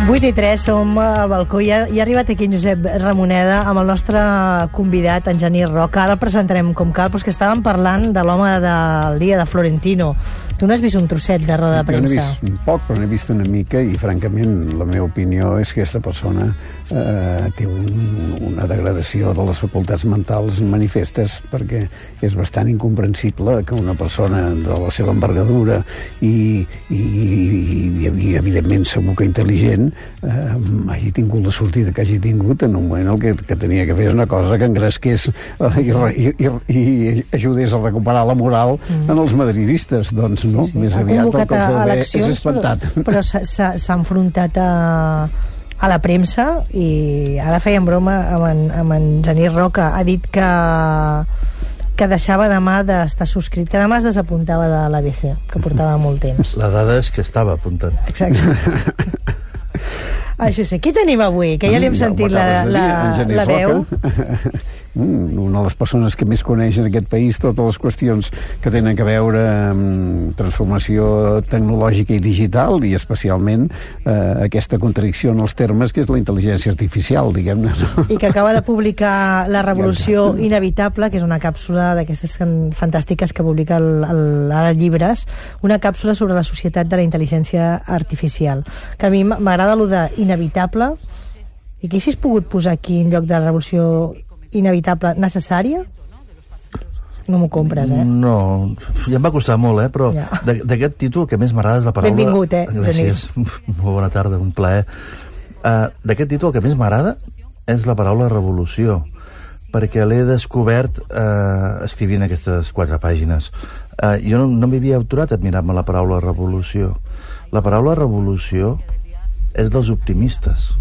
8:03, som al balcó i ha arribat aquí en Josep Ramoneda amb el nostre convidat, en Genís Roca. Ara el presentarem com cal, però és que estàvem parlant de l'home del dia, de Florentino. Tu no has vist un trosset de roda de premsa? Jo n'he vist un poc, però n'he vist una mica i, francament, la meva opinió és que aquesta persona té una degradació de les facultats mentals manifestes, perquè és bastant incomprensible que una persona de la seva envergadura i evidentment segur que intel·ligent hagi tingut la sortida que hagi tingut en un moment el que tenia que fer és una cosa que engresqués i ajudés a recuperar la moral en els madridistes. Doncs no, sí. Més aviat el que els deu bé és espantat. Però s'ha enfrontat a la premsa i ara feien broma amb en Genís Roca. Ha dit que deixava demà d'estar subscrit, que demà es desapuntava de l'ABC, que portava molt temps. La dada és que estava apuntant. Exacte. Això sí. Qui tenim avui? Que ja li hem sentit la veu. Una de les persones que més coneix en aquest país totes les qüestions que tenen a veure amb transformació tecnològica i digital, i especialment aquesta contradicció en els termes que és la intel·ligència artificial, diguem-ne. I que acaba de publicar La revolució inevitable, que és una càpsula d'aquestes fantàstiques que publica ara llibres, una càpsula sobre la societat de la intel·ligència artificial, que a mi m'agrada allò d'inevitable. I que si has pogut posar aquí en lloc de la revolució inevitable necessària? No m'ho compres, No, ja em va costar molt, però ja. D'aquest títol el que més m'agrada és la paraula... Benvingut, Gràcies, molt bona tarda, un plaer. D'aquest títol el que més m'agrada és la paraula revolució, perquè l'he descobert escrivint aquestes 4 pàgines. Jo no m'hi havia aturat a mirar-me la paraula revolució. La paraula revolució és dels optimistes,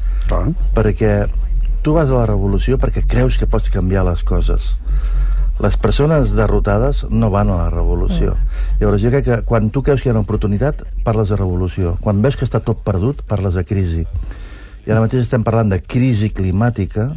perquè tu vas a la revolució perquè creus que pots canviar les coses. Les persones derrotades no van a la revolució. Llavors jo crec que quan tu creus que hi ha una oportunitat, parles de revolució. Quan veus que està tot perdut, parles de crisi. I ara mateix estem parlant de crisi climàtica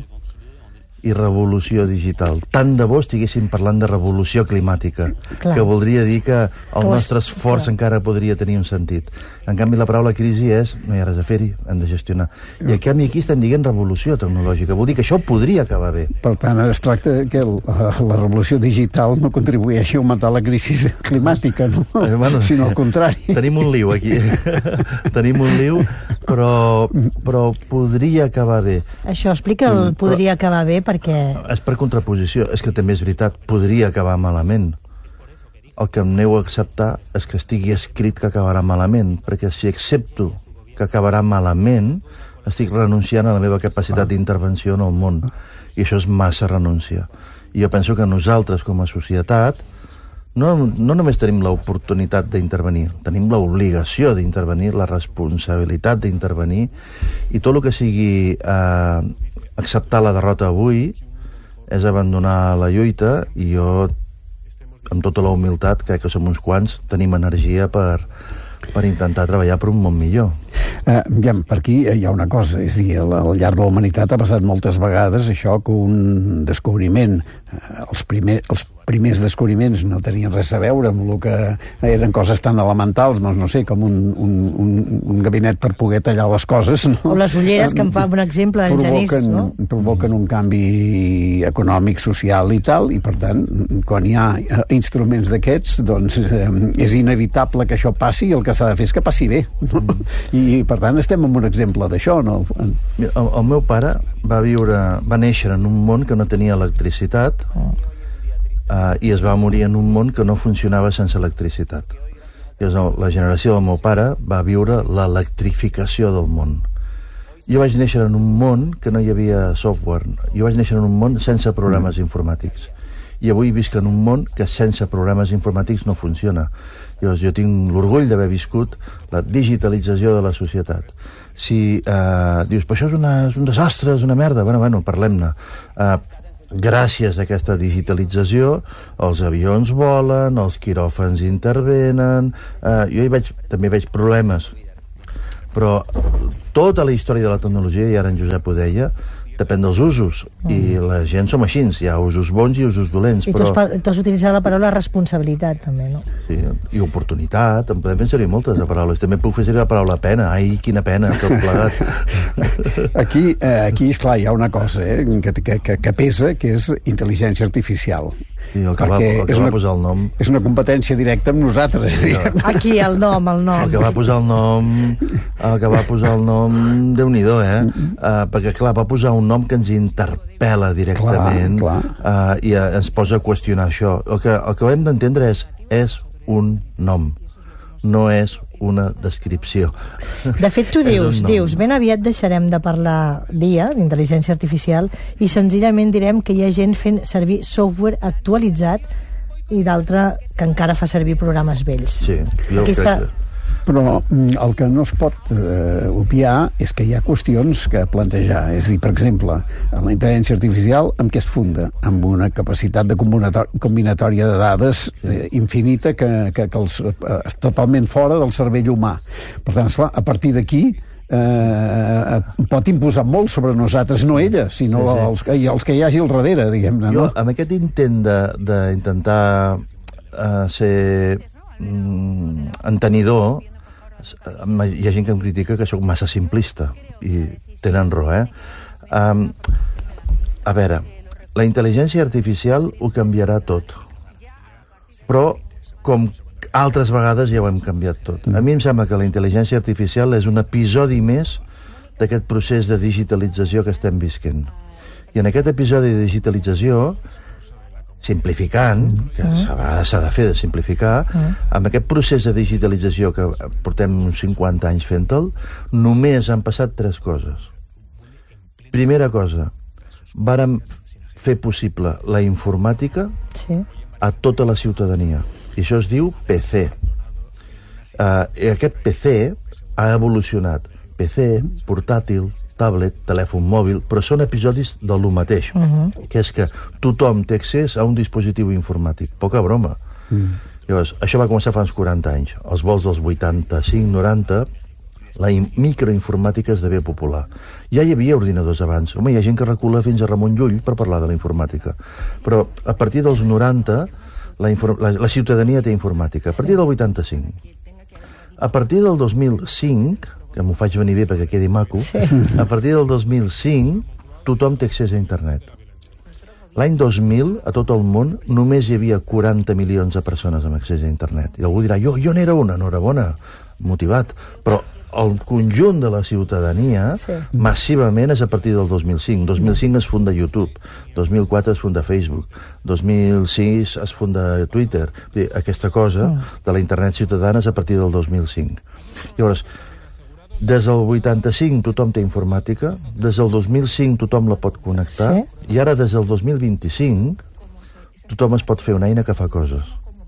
i revolució digital. Tant de bo estiguéssim parlant de revolució climàtica, que voldria dir que el nostre esforç encara podria tenir un sentit. En canvi, la paraula crisi és no hi ha res a fer-hi, hem de gestionar. I aquí estem dient revolució tecnològica. Vol dir que això podria acabar bé. Per tant, es tracta que la revolució digital no contribueixi a augmentar la crisi climàtica, no? Sinó al contrari. Tenim un liu aquí. Tenim un liu, però podria acabar bé. Això explica el podria acabar bé, perquè... És per contraposició. És que també és veritat, podria acabar malament. El que em neu a acceptar és que estigui escrit que acabarà malament, perquè si accepto que acabarà malament, estic renunciant a la meva capacitat d'intervenció en el món. I això és massa renúncia. I jo penso que nosaltres, com a societat, no només tenim l'oportunitat d'intervenir, tenim l'obligació d'intervenir, la responsabilitat d'intervenir, i tot el que sigui acceptar la derrota avui és abandonar la lluita, i jo, amb tota la humilitat, crec que som uns quants, tenim energia per intentar treballar per un món millor. Per aquí hi ha una cosa, és a dir, al llarg de la humanitat ha passat moltes vegades això que un descobriment, els primers descobriments no tenien res a veure amb el que eren coses tan elementals, doncs no sé, com un gabinet per poder tallar les coses, no? O les ulleres, que em fa un exemple en Genís, no? Provoquen un canvi econòmic, social i tal, i per tant, quan hi ha instruments d'aquests, doncs és inevitable que això passi, i el que s'ha de fer és que passi bé, no? I per tant estem en un exemple d'això, no? El meu pare va néixer en un món que no tenia electricitat, i es va morir en un món que no funcionava sense electricitat. La generació del meu pare va viure l'electrificació del món. Jo vaig néixer en un món que no hi havia software. Jo vaig néixer en un món sense programes informàtics. I avui visc en un món que sense programes informàtics no funciona. Jo tinc l'orgull d'haver viscut la digitalització de la societat. Si dius, però això és un desastre, és una merda, bueno, parlem-ne. Gràcies a aquesta digitalització, els avions volen, els quiròfans intervenen, jo també veig problemes, però tota la història de la tecnologia, i ara en Josep ho deia, depèn dels usos, i la gent som així, hi ha usos bons i usos dolents. I tu has utilitzat la paraula responsabilitat, també, no? Sí, i oportunitat, en podem fer servir moltes de paraules. També puc fer servir la paraula pena. Ai, quina pena, tot plegat. Aquí, esclar, hi ha una cosa que pesa, que és intel·ligència artificial. Sí, el que va posar el nom. És una competència directa amb nosaltres, diguem. Aquí, el nom. El que va posar el nom, Déu-n'hi-do, perquè, clar, va posar un nom que ens interpel·la directament, i ens posa a qüestionar això. El que hem d'entendre és un nom, no és una descripció. De fet, tu dius, ben aviat deixarem de parlar d'intel·ligència artificial i senzillament direm que hi ha gent fent servir software actualitzat i d'altra que encara fa servir programes vells. Sí, jo crec que... Però el que no es pot obviar és que hi ha qüestions que plantejar. És a dir, per exemple, en la intel·ligència artificial, amb què es funda? Amb una capacitat de combinatòria de dades infinita que és totalment fora del cervell humà. Per tant, esclar, a partir d'aquí pot imposar molt sobre nosaltres, no ella, sinó els que hi hagi al darrere, diguem-ne. Jo, amb aquest intent d'intentar ser entenidor, hi ha gent que em critica que sóc massa simplista, i tenen raó, a veure, la intel·ligència artificial ho canviarà tot, però com altres vegades ja ho hem canviat tot. A mi em sembla que la intel·ligència artificial és un episodi més d'aquest procés de digitalització que estem visquent. I en aquest episodi de digitalització, simplificant, que s'ha de fer de simplificar, amb aquest procés de digitalització que portem uns 50 anys fent-el, només han passat 3 coses. Primera cosa, vàrem fer possible la informàtica a tota la ciutadania. I això es diu PC. I aquest PC ha evolucionat. PC, portàtil, tablet, telèfon mòbil, però són episodis del mateix, que és que tothom té accés a un dispositiu informàtic. Poca broma. Llavors, això va començar fa uns 40 anys. Als vols dels 85-90, la microinformàtica esdevé popular. Ja hi havia ordinadors abans. Home, hi ha gent que recula fins a Ramon Llull per parlar de la informàtica. Però a partir dels 90, la ciutadania té informàtica. A partir del 85. A partir del 2005... que m'ho faig venir bé perquè quedi maco, a partir del 2005 tothom té accés a internet. L'any 2000, a tot el món, només hi havia 40 milions de persones amb accés a internet. I algú dirà, jo n'era una, enhorabona, motivat, però el conjunt de la ciutadania massivament és a partir del 2005. 2005 es funda YouTube, 2004 es funda Facebook, 2006 es funda Twitter. Aquesta cosa de la internet ciutadana és a partir del 2005. Llavors, des del 85 tothom té informàtica, des del 2005 tothom la pot connectar, i ara des del 2025 tothom es pot fer una eina que fa coses.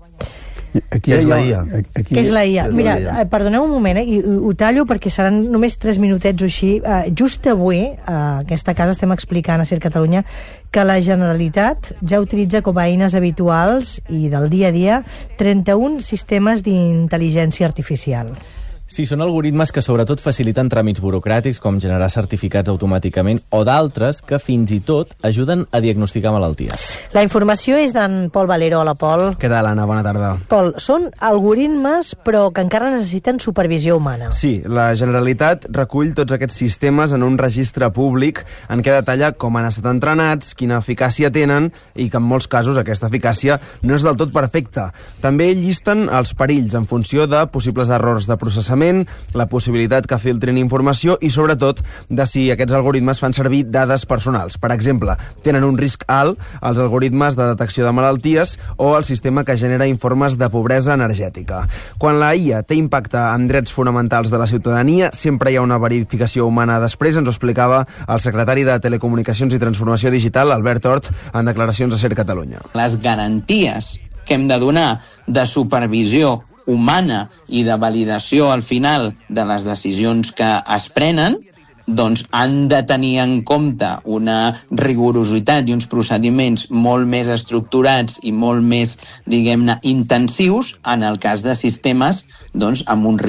Què és la IA? Què és la IA? Mira, perdoneu un moment, i ho tallo perquè seran només 3 minutets o així. Just avui, a aquesta casa estem explicant a CIR Catalunya que la Generalitat ja utilitza com a eines habituals i del dia a dia 31 sistemes d'intel·ligència artificial. Sí, són algoritmes que sobretot faciliten tràmits burocràtics com generar certificats automàticament o d'altres que fins i tot ajuden a diagnosticar malalties. La informació és d'en Pol Valero. Hola, Pol. Què tal, Anna? Bona tarda. Pol, són algoritmes però que encara necessiten supervisió humana. Sí, la Generalitat recull tots aquests sistemes en un registre públic en què detalla com han estat entrenats, quina eficàcia tenen i que en molts casos aquesta eficàcia no és del tot perfecta. També llisten els perills en funció de possibles errors de processament, la possibilitat que filtrin informació i, sobretot, de si aquests algoritmes fan servir dades personals. Per exemple, tenen un risc alt els algoritmes de detecció de malalties o el sistema que genera informes de pobresa energètica. Quan la IA té impacte en drets fonamentals de la ciutadania, sempre hi ha una verificació humana després, ens ho explicava el secretari de Telecomunicacions i Transformació Digital, Albert Hort, en declaracions a CIR Catalunya. Les garanties que hem de donar de supervisió humana i de validació al final de les decisions que es prenen, doncs han de tenir en compte una rigorositat i uns procediments molt més estructurats i molt més, diguem-ne, intensius en el cas de sistemes doncs, amb un risc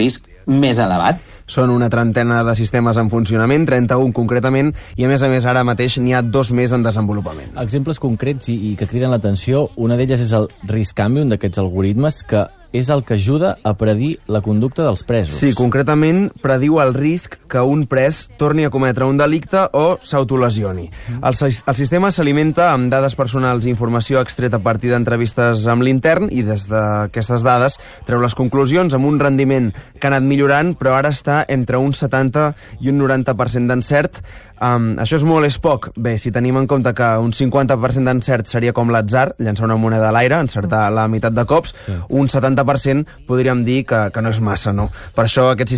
més elevat. Són una trentena de sistemes en funcionament, 31 concretament, i a més ara mateix n'hi ha 2 més en desenvolupament. Exemples concrets i que criden l'atenció, una d'elles és el RiskCambi, un d'aquests algoritmes que és el que ajuda a predir la conducta dels presos. Sí, concretament prediu el risc que un pres torni a cometre un delicte o s'autolesioni. El sistema s'alimenta amb dades personals i informació extreta a partir d'entrevistes amb l'intern i des d'aquestes dades treu les conclusions amb un rendiment que ha anat millorant, però ara està entre un 70 i un 90% d'encert. Això és molt, és poc. Bé, si tenim en compte que un 50% d'encert seria com l'atzar, llançar una moneda a l'aire, encertar la meitat de cops, un 70% podríem dir que no és massa, no? Per això aquest